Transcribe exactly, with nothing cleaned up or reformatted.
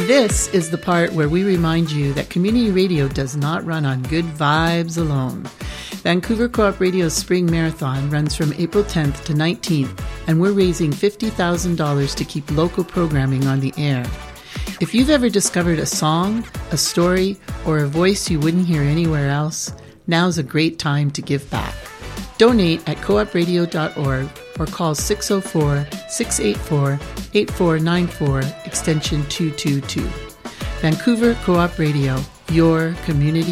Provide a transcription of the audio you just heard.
This is the part where we remind you that community radio does not run on good vibes alone. Vancouver Co-op Radio's Spring Marathon runs from April tenth to nineteenth, and we're raising fifty thousand dollars to keep local programming on the air. If you've ever discovered a song, a story, or a voice you wouldn't hear anywhere else, now's a great time to give back. Donate at co op radio dot org or call six oh four, six eight four, eight four nine four, extension two two two. Vancouver Co-op Radio, your community